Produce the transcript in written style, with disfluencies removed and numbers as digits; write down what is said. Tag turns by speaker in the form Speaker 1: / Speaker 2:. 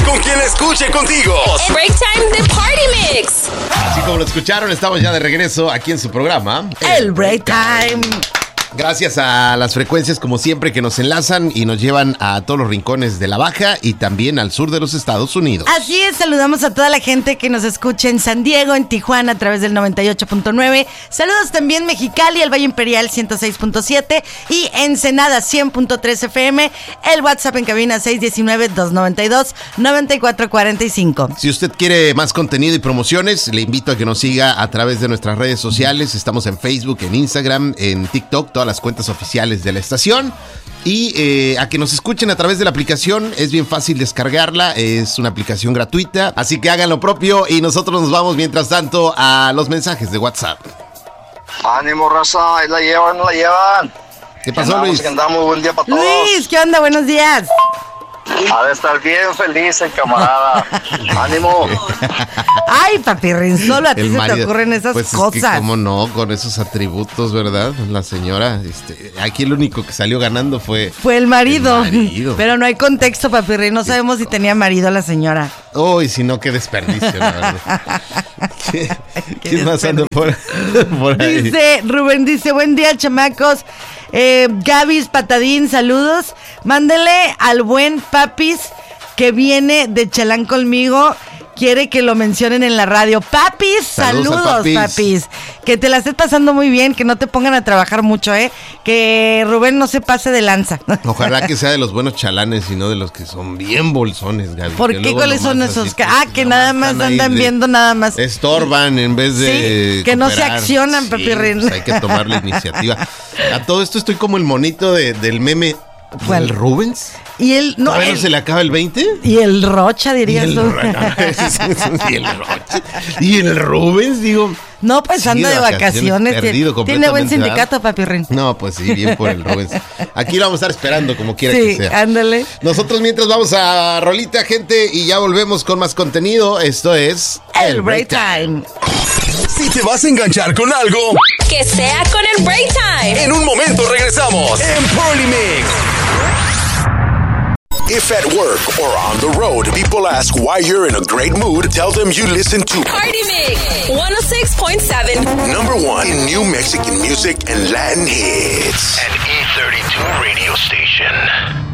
Speaker 1: con quien escuche contigo.
Speaker 2: Break Time de Party Mix.
Speaker 3: Así como lo escucharon, estamos ya de regreso aquí en su programa,
Speaker 4: El Break Time.
Speaker 3: Gracias a las frecuencias, como siempre, que nos enlazan y nos llevan a todos los rincones de la Baja y también al sur de los Estados Unidos.
Speaker 4: Así es, saludamos a toda la gente que nos escucha en San Diego, en Tijuana, a través del 98.9. Saludos también Mexicali, el Valle Imperial 106.7 y Ensenada 100.3 FM. El WhatsApp en cabina 619-292-9445.
Speaker 3: Si usted quiere más contenido y promociones, le invito a que nos siga a través de nuestras redes sociales. Estamos en Facebook, en Instagram, en TikTok, todas las cuentas oficiales de la estación. Y a que nos escuchen a través de la aplicación. Es bien fácil descargarla, es una aplicación gratuita, así que hagan lo propio y nosotros nos vamos mientras tanto a los mensajes de WhatsApp.
Speaker 5: Ánimo, raza, ahí la llevan.
Speaker 3: ¿Qué pasó, Luis?
Speaker 5: Que andamos, buen día para todos.
Speaker 4: Luis, ¿qué onda? Buenos días.
Speaker 5: Ha de estar bien feliz el camarada. Ánimo.
Speaker 4: Ay, papirrín, solo a ti
Speaker 3: El
Speaker 4: se
Speaker 3: marido.
Speaker 4: te ocurren esas
Speaker 3: Pues
Speaker 4: cosas.
Speaker 3: Es que, cómo no, con esos atributos, ¿verdad? La señora, aquí el único que salió ganando fue
Speaker 4: el marido.
Speaker 3: El marido.
Speaker 4: Pero no hay contexto, papirrín. No sabemos si tenía marido la señora.
Speaker 3: Uy, si no, qué desperdicio, la verdad. ¿Quién más anda por ahí?
Speaker 4: Dice, Rubén dice, buen día, chamacos. Gabis Patadín, saludos. Mándele al buen Papis que viene de Chalán conmigo. Quiere que lo mencionen en la radio. Papis, saludos, Papis. Que te la estés pasando muy bien, que no te pongan a trabajar mucho, que Rubén no se pase de lanza.
Speaker 3: Ojalá que sea de los buenos chalanes y no de los que son bien bolsones, Gaby.
Speaker 4: ¿Por qué? ¿Cuáles son esos? Que nada más andan viendo nada más.
Speaker 3: Estorban en vez de
Speaker 4: sí, que no se
Speaker 3: cooperar.
Speaker 4: accionan,
Speaker 3: Sí,
Speaker 4: papirrín.
Speaker 3: pues hay que tomar la iniciativa. A todo esto estoy como el monito del meme.
Speaker 4: ¿Cuál?
Speaker 3: ¿El Rubens?
Speaker 4: Y él no.
Speaker 3: ¿Todavía no se le acaba el 20?
Speaker 4: Y el Rocha, dirías tú.
Speaker 3: Y el Rocha. Y el Rubens, digo.
Speaker 4: No, pues
Speaker 3: sí,
Speaker 4: anda de vacaciones.
Speaker 3: Perdido
Speaker 4: Tiene buen
Speaker 3: completamente,
Speaker 4: sindicato, papirrín.
Speaker 3: No, pues sí, bien por el Rubens. Aquí lo vamos a estar esperando como quiera que sea.
Speaker 4: Sí, ándale.
Speaker 3: Nosotros mientras vamos a rolita, gente, y ya volvemos con más contenido. Esto es
Speaker 4: El Break Time.
Speaker 1: Si te vas a enganchar con algo,
Speaker 2: Que sea con el Break Time.
Speaker 1: en un momento regresamos en Party Mix. If at work or on the road, people ask why you're in a great mood, tell them you listen to
Speaker 2: Party Mix 106.7.
Speaker 1: number one in new Mexican music and Latin hits.
Speaker 6: An E32 radio station.